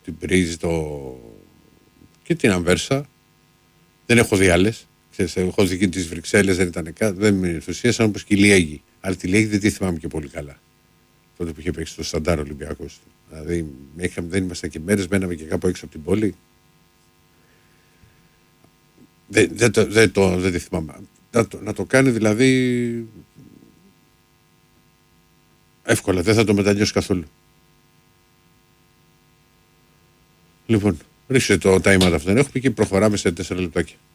την Πρίζ, και την Αμβέρσα. Δεν έχω δει άλλες. Έχω δει και τις Βρυξέλλες, δεν ήταν κάτι. Δεν με ενθουσίασαν όπως και η Λιέγη. Αλλά τη Λιέγη δεν τη θυμάμαι και πολύ καλά. Τότε που είχε παίξει στο Σταντάρ Ολυμπιακός. Δηλαδή δεν ήμασταν και μέρες, μέναμε και κάπου έξω από την πόλη. Δεν τη θυμάμαι. Να το κάνει δηλαδή εύκολα, δεν θα το μετανιώσει καθόλου. Λοιπόν, ρίξε το time out αυτό, δεν έχουμε και προχωράμε σε 4 λεπτάκια.